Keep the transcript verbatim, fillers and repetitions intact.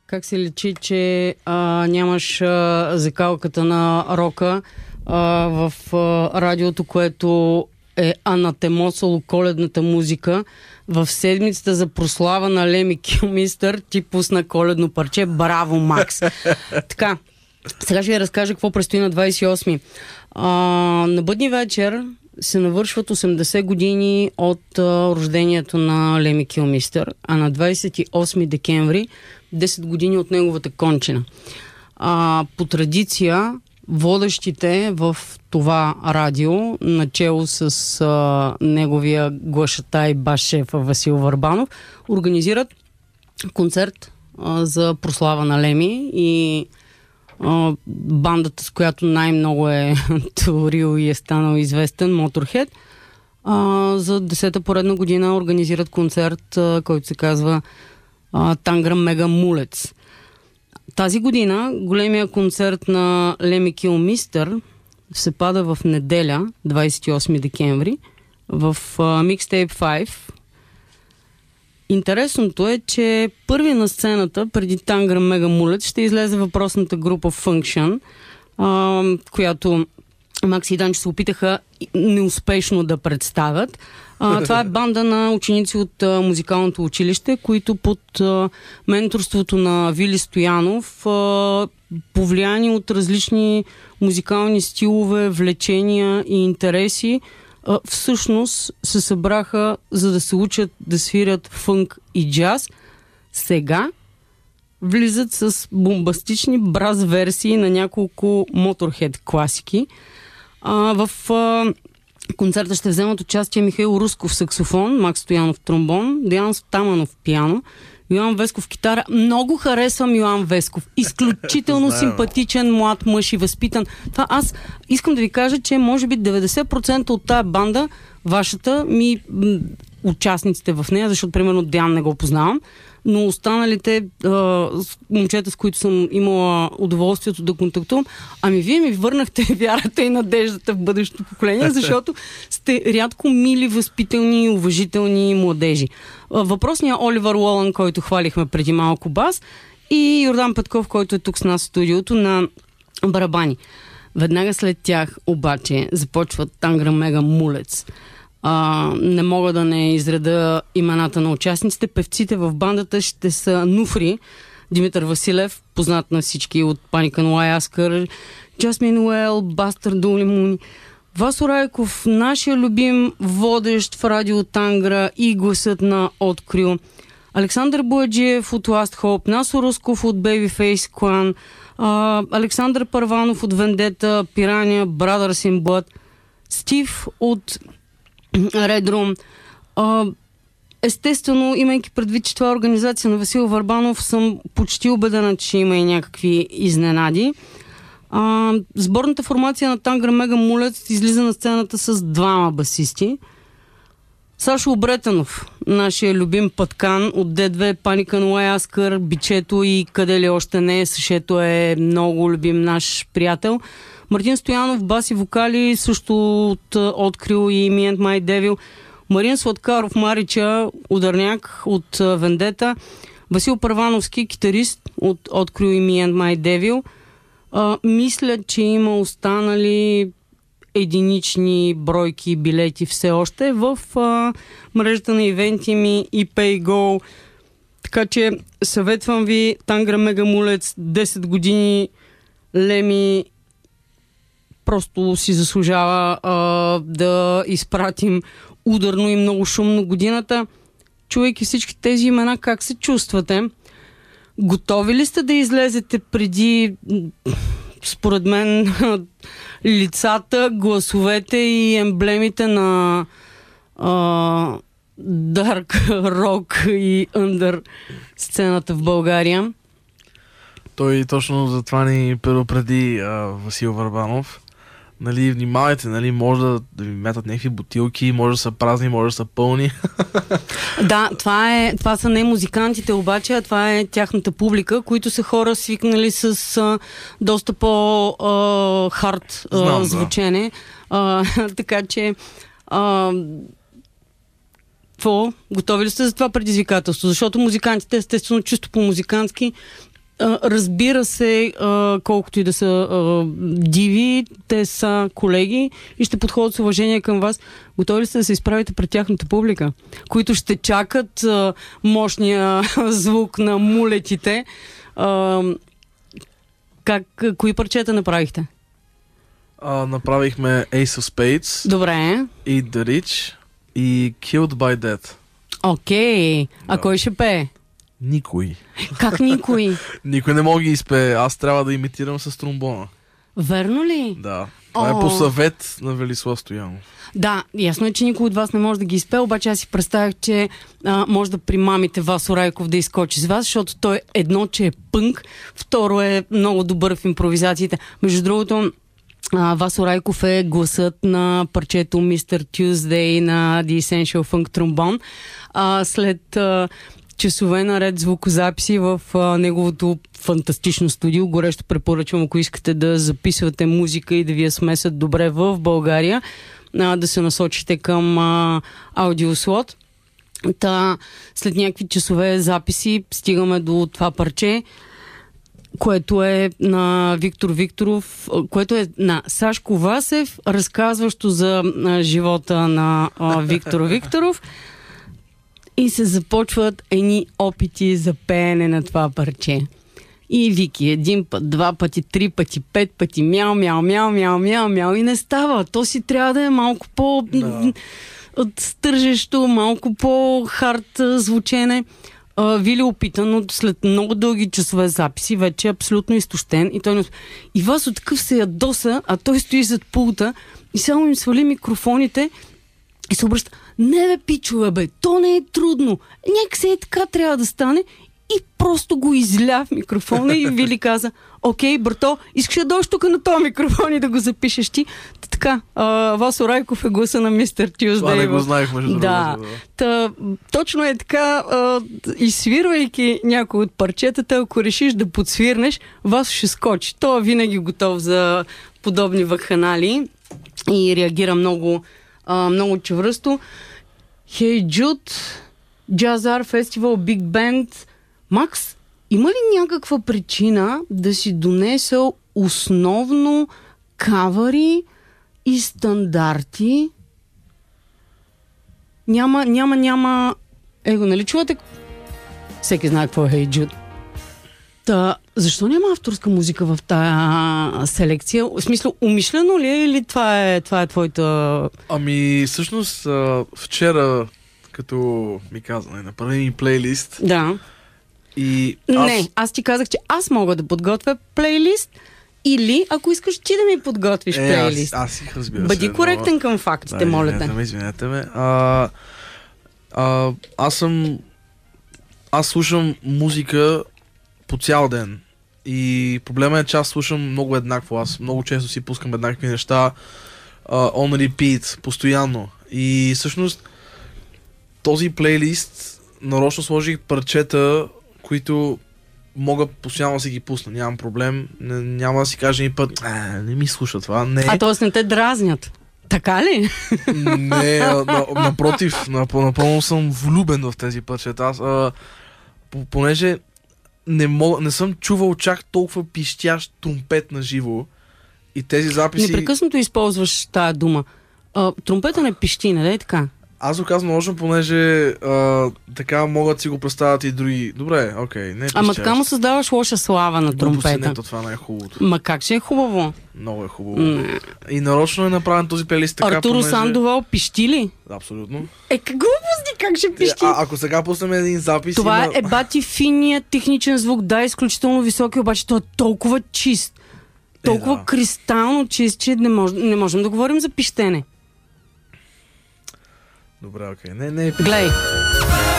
Как се лечи, че а, нямаш а, закалката на рока а, в а, радиото, което е анатемосало коледната музика. В седмицата за прослава на Леми Килмистър ти пусна коледно парче. Браво, Макс! Така, сега ще ви разкажа какво предстои на двадесет и осми. А, на бъдни вечер се навършват осемдесет години от а, рождението на Леми Килмистър, а на двадесет и осми декември десет години от неговата кончина. А, по традиция водещите в това радио, начело с а, неговия глашатай баш-шеф Васил Върбанов, организират концерт а, за прослава на Леми и а, бандата, с която най-много е творил и е станал известен, Motorhead, а, за десета поредна година организират концерт, а, който се казва Тангра Мега Мулец. Тази година големия концерт на Леми Килмистър се пада в неделя, двадесет и осми декември, в Mixtape пет. Интересното е, че първи на сцената преди Тангра Мега Мулец ще излезе въпросната група Function, а, която Макс и Данчо се опитаха неуспешно да представят. А, това е банда на ученици от а, музикалното училище, които под а, менторството на Вили Стоянов, а, повлияни от различни музикални стилове, влечения и интереси, а, всъщност се събраха, за да се учат да свирят фънк и джаз. Сега влизат с бомбастични браз версии на няколко Motorhead класики. А, в а, концерта ще вземат участие Михаил Русков саксофон, Макс Стоянов тромбон, Деян Стаманов пиано, Йоан Весков китара. Много харесвам Йоан Весков. Изключително симпатичен млад мъж и възпитан. Това аз искам да ви кажа, че може би деветдесет процента от тая банда, вашата, ми м- участниците в нея, защото примерно Деян не го познавам, но останалите а, момчета, с които съм имала удоволствието да контактувам, ами вие ми върнахте вярата и надеждата в бъдещото поколение, защото сте рядко мили, възпитални, уважителни младежи. А, въпросният Оливър Лолан, който хвалихме преди малко бас, и Йордан Петков, който е тук с нас в студиото на барабани. Веднага след тях обаче започват Тангра Мега Мулец. Uh, не мога да не изреда имената на участниците. Певците в бандата ще са Нуфри, Димитър Василев, познат на всички от Паника на Лайаскър, Джасмин Уел, Бастър Дулимуни, Васо Райков, нашия любим водещ в радио Тангра и гласът на Открил, Александър Бояджиев от Last Hope, Насо Русков от Babyface Clan, uh, Александър Първанов от Вендета, Пирания, Brothers in Blood, Стив от Red Room. А, естествено, имайки предвид, че това е организация на Васил Върбанов, съм почти убедена, че има и някакви изненади. А, сборната формация на Тангра Мега Мулец излиза на сцената с двама басисти. Сашо Обретанов, нашия любим пъткан от Д две, Паника на Лайаскър, Бичето и къде ли още не. Сашето е много любим наш приятел. Мартин Стоянов, бас и вокали, също от Открил и Me and My Devil. Марин Сладкаров, Марича, ударняк от Вендета. Васил Първановски, китарист от Открил и Me and My Devil. А, мисля, че има останали единични бройки билети все още в а, мрежата на ивенти ми и PayGo. Така че съветвам ви Тангра Мега Мулец, десет години Леми просто си заслужава а, да изпратим ударно и много шумно годината. Чувайки всички тези имена, как се чувствате? Готови ли сте да излезете преди, според мен, лицата, гласовете и емблемите на а, Dark Rock и Under сцената в България? Той точно за това ни предупреди Васил Върбанов. Нали, внимавайте, нали, може да, да ви метат някакви бутилки, може да са празни, може да са пълни. Да, това, е, това са не музикантите обаче, а това е тяхната публика, които са хора свикнали с а, доста по-хард звучене. Да. А, така че а, какво? Готови ли сте за това предизвикателство? Защото музикантите, естествено, чисто по-музикантски А, разбира се, а, колкото и да са а, диви, те са колеги и ще подходят с уважение към вас. Готови ли сте да се изправите пред тяхната публика, които ще чакат а, мощния звук на мулетите? А, как, кои парчета направихте? А, направихме Ace of Spades, Добре. Eat the Rich и Killed by Death. Окей. Okay. А Да. кой ще пее? Никой. Как никой? Никой не мога да изпее. Аз трябва да имитирам с тромбона. Верно ли? Да. Това О. е по съвет на Велислав Стоянов. Да, ясно е, че никой от вас не може да ги изпее, обаче аз си представях, че а, може да примамите Васо Райков да изкочи с вас, защото той едно, че е пънк, второ е много добър в импровизациите. Между другото, а, Васо Райков е гласът на парчето мистер Tuesday на The Essential Funk Trombone. А, след а, часове наред звукозаписи в а, неговото фантастично студио. Горещо препоръчвам, ако искате да записвате музика и да ви я смесят добре в България, а, да се насочите към а, аудиослот. Та, след някакви часове записи стигаме до това парче, което е на Виктор Викторов, което е на Сашко Васев, разказващо за а, живота на а, Виктор Викторов. И се започват едни опити за пеене на това парче. И Вики един път, два пъти, три пъти, пет пъти, мяу, мяу, мяу, мяу, мяу, мяу и не става. То си трябва да е малко по Да. стържещо, малко по-хард звучене. А, Вили опитано след много дълги часове записи, вече е абсолютно изтощен и той не... И Васо такъв се ядоса, а той стои зад пулта и само им свали микрофоните и се обръща: не бе, пичове, бе, то не е трудно. Някак се е така трябва да стане. И просто го изля в микрофона и Вили каза: окей, брато, искаш да дойдеш тук на този микрофон и да го запишеш ти. Та, така, а, Васо Райков е гласа на мистер Tuesday. Това не го знаех, между другото. Да. Та, точно е така, а, изсвирвайки някой от парчетата, ако решиш да подсвирнеш, Васо ще скочи. Той е винаги готов за подобни вакханали и реагира много, а, много чевръсто. Hey Jude, Jazz Art Festival, Big Band. Макс, има ли някаква причина да си донесъл основно кавари и стандарти? Няма, няма, няма... Его, нали чувате? Всеки знае какво е Hey Jude. Та, защо няма авторска музика в тая селекция? В смисъл, умишлено ли е или това е, това е твоята... Ами, всъщност, а, вчера, като ми каза, не, направи ми плейлист. Да. И аз... Не, аз ти казах, че аз мога да подготвя плейлист или, ако искаш ти да ми подготвиш е, плейлист. Аз, аз их разбира Бъди се, коректен но... към фактите, да, моля извинете те. ме, извинете ме. А, а, аз съм... Аз слушам музика по цял ден. И проблема е, че аз слушам много еднакво. Аз много често си пускам еднакви неща uh, on repeat, постоянно. И всъщност този плейлист нарочно сложих парчета, които мога постоянно да си ги пусна. Нямам проблем. Не, няма да си кажа ни път: а, не ми слуша това. Не. А т.е. не те дразнят. Така ли? Не, а, на, напротив, нап- напълно съм влюбен в тези парчета. Аз, а, по- понеже не, мог, не съм чувал чак толкова пищящ тромпет на живо и тези записи... Непрекъснато използваш тая дума. А, тромпета не пищи, нали е така? Аз го казвам нарочно, понеже а, така могат да си го представят и други. Добре, окей, не е Ама пищящ. така му създаваш лоша слава на Глупости, тромпета. не, то това не е хубавото. Ма как ще е хубаво? Много е хубаво. М. И нарочно е направен този плейлист така, Артуро понеже... Сандовал пищи ли? Абсолютно. Е, как глупости, как ще пищи? А, ако сега пуснем един запис... Това има... е бати финият техничен звук, да, изключително високи, обаче той е толкова чист, толкова Е, да. кристално чист, че не, мож, не можем да говорим за пищене. Добре, окей. Не, не е... Глей.